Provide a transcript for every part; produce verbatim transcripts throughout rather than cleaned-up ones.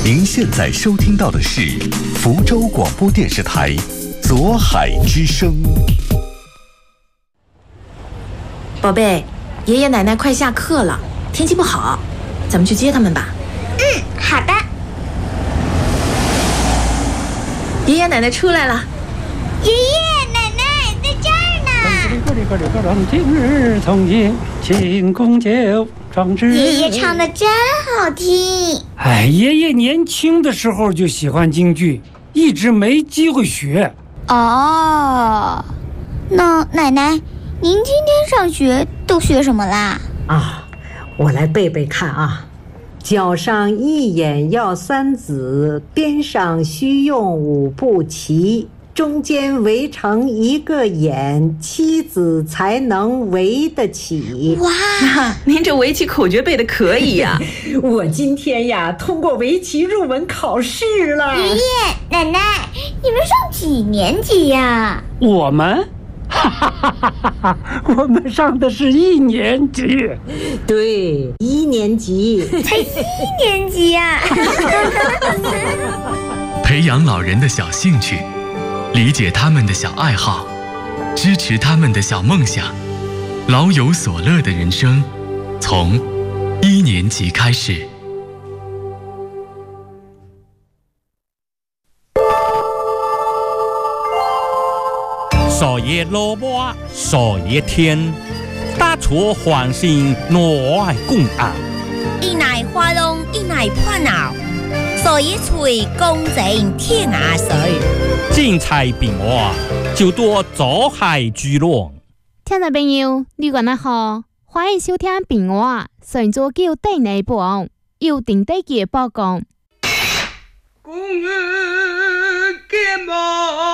您现在收听到的是福州广播电视台左海之声。 宝贝，爷爷奶奶快下课了，天气不好，咱们去接他们吧。 嗯，好的。 爷爷奶奶出来了。 爷爷奶奶在这儿呢。 今日从严，庆功酒，壮志。 爷爷唱的真好听。 哎，爷爷年轻的时候就喜欢京剧，一直没机会学。 哦，那奶奶，您今天上学都学什么啦？ 啊，我来背背看啊。脚上一眼要三子，边上须用五步齐，中间围成一个眼，妻子才能围得起。 哇， 您这围棋口诀背得可以呀、啊！ 我今天呀通过围棋入门考试了。 爷爷奶奶，你们上几年级呀？ 我们哈哈哈哈哈！我们上的是一年级。 对，一年级。 才一年级呀、啊！ 培养老人的小兴趣，理解他们的小爱好，支持他们的小梦想，老有所乐的人生，从一年级开始。 少爷萝卜少爷天，打出欢心我爱共啊！ 一奶花龙一奶破脑，少爷吹公正天涯水。 精彩变化就多走海聚落。 聽眾朋友，你講得好，歡迎收聽變化，上座叫對你播，要定低嘅報告。 公園嘅夢，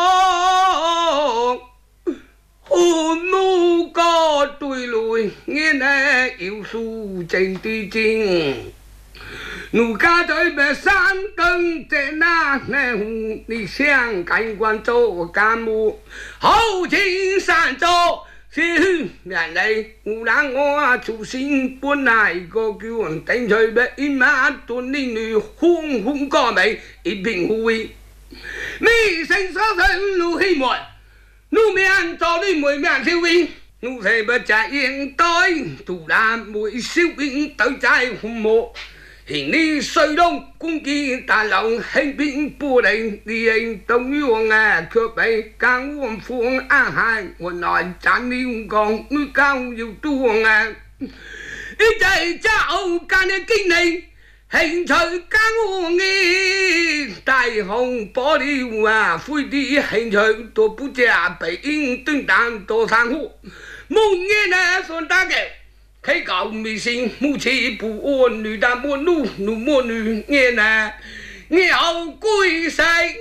好怒個對來，我呢要數正啲正。奴家在北山登在那那湖，你想干官做干部，后进山走。是原來有人我出身本來個叫人頂隨別一馬斷lin女紅紅個美一片灰美聲所生路希望路面做你每面消費路勢不在應對突然每消費對在父母hiện ni sôi đông cung kỳ tà lòng hành binh bù đầy đi anh đông yêu ngà cửa bay càng uống phuông a hai nguồn nói chán đi uống con núi cao yêu tu ngà ý chạy cháu càng đi kinh này hình trời càng uống nghi tài hồng bỏ đi hòa phui đi hình trời tổ bú trà bảy in tương đàn tổ sang hộ mong nghe nè xuân ta kể khai cầu mì sinh mu chi bù ôn nữ đa mua nu nu mua nữ nghe nè nghe hậu cúi say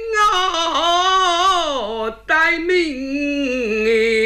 ngó tai minh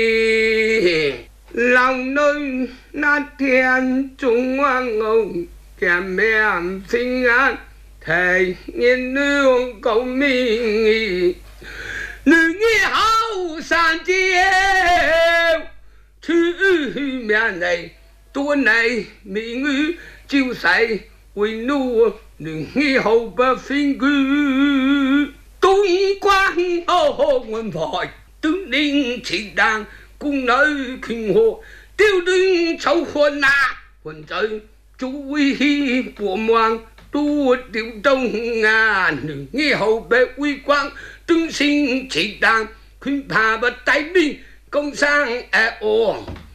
lòng nơi nát thiên trung hoàng ông kèm mẹ sinh an thầy nhiên nương cầu minh nữ nghe hậu san chiêu thứ mẹ này tuần này mỹ ngữ chiêu say quỳ nu đừng nghi hậu bờ phiên cư tung quang hô hô nguồn vòi tướng đinh chỉ đàng cùng nơi kinh hồ tiêu đinh châu khuôn na quần trời chú uy hi của hoàng tu tiểu đông ngà đừng nghi hậu bờ uy quang tướng sinh chỉ đàng khuyên phà bờ tay binh công sang e ồ